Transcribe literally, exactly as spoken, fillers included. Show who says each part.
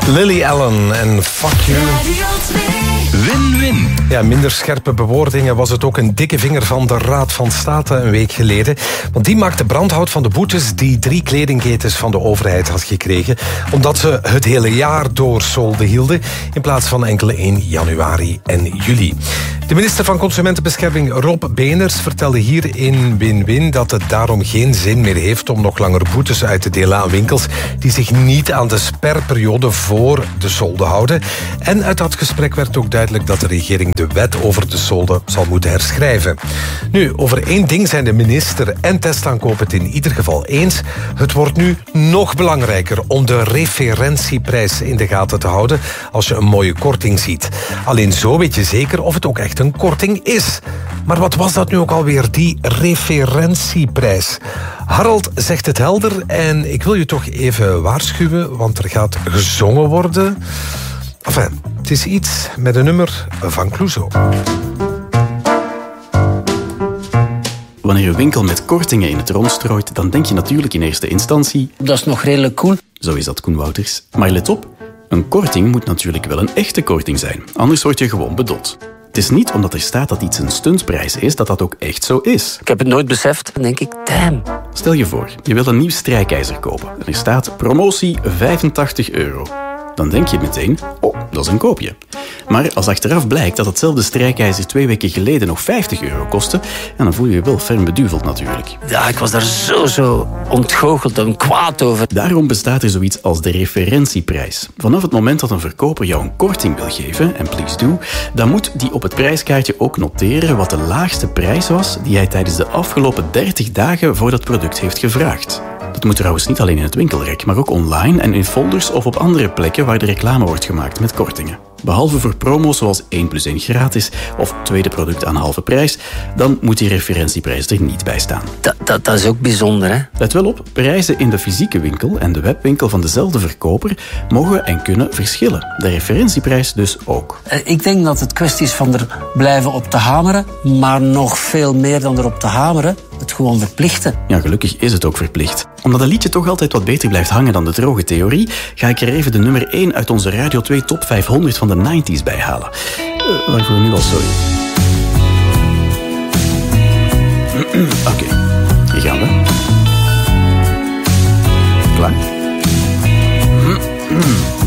Speaker 1: Lily Allen en Fuck You.
Speaker 2: Win-win.
Speaker 1: Ja, minder scherpe bewoordingen was het ook een dikke vinger van de Raad van State een week geleden. Want die maakte brandhout van de boetes die drie kledingketens van de overheid had gekregen. Omdat ze het hele jaar door solden hielden. In plaats van enkele in januari en juli. De minister van Consumentenbescherming Rob Beners vertelde hier in Win-Win dat het daarom geen zin meer heeft om nog langer boetes uit te delen aan winkels die zich niet aan de sperperiode voor de solden houden. En uit dat gesprek werd ook duidelijk dat de regering de wet over de solden zal moeten herschrijven. Nu, over één ding zijn de minister en Testaankoop het in ieder geval eens. Het wordt nu nog belangrijker om de referentieprijs in de gaten te houden als je een mooie korting ziet. Alleen zo weet je zeker of het ook echt een korting is. Maar wat was dat nu ook alweer, die referentieprijs? Harold zegt het helder en ik wil je toch even waarschuwen, want er gaat gezongen worden. Enfin, het is iets met een nummer van Clouseau.
Speaker 3: Wanneer een winkel met kortingen in het rond strooit, dan denk je natuurlijk in eerste instantie...
Speaker 4: Dat is nog redelijk cool.
Speaker 3: Zo is dat, Koen Wouters. Maar let op, een korting moet natuurlijk wel een echte korting zijn. Anders word je gewoon bedot. Het is niet omdat er staat dat iets een stuntprijs is, dat dat ook echt zo is.
Speaker 4: Ik heb het nooit beseft. Dan denk ik, damn.
Speaker 3: Stel je voor, je wilt een nieuw strijkijzer kopen. En er staat promotie vijfentachtig euro. Dan denk je meteen, oh, dat is een koopje. Maar als achteraf blijkt dat hetzelfde strijkijzer twee weken geleden nog vijftig euro kostte, en dan voel je je wel ferm beduveld natuurlijk.
Speaker 4: Ja, ik was daar zo, zo ontgoocheld en kwaad over.
Speaker 3: Daarom bestaat er zoiets als de referentieprijs. Vanaf het moment dat een verkoper jou een korting wil geven, en please do, dan moet die op het prijskaartje ook noteren wat de laagste prijs was die hij tijdens de afgelopen dertig dagen voor dat product heeft gevraagd. Dat moet trouwens niet alleen in het winkelrek, maar ook online en in folders of op andere plekken waar de reclame wordt gemaakt met kortingen. Behalve voor promo's zoals één plus één gratis of tweede product aan halve prijs, dan moet die referentieprijs er niet bij staan.
Speaker 4: Dat, dat, dat is ook bijzonder, hè?
Speaker 3: Let wel op, prijzen in de fysieke winkel en de webwinkel van dezelfde verkoper mogen en kunnen verschillen. De referentieprijs dus ook.
Speaker 4: Ik denk dat het kwestie is van er blijven op te hameren, maar nog veel meer dan erop te hameren, het gewoon verplichten.
Speaker 3: Ja, gelukkig is het ook verplicht. Omdat een liedje toch altijd wat beter blijft hangen dan de droge theorie, ga ik er even de nummer één uit onze Radio twee Top vijfhonderd van de nineties bij halen. Uh, waarvoor nu al sorry. Oké, okay. Hier gaan we. Klaar?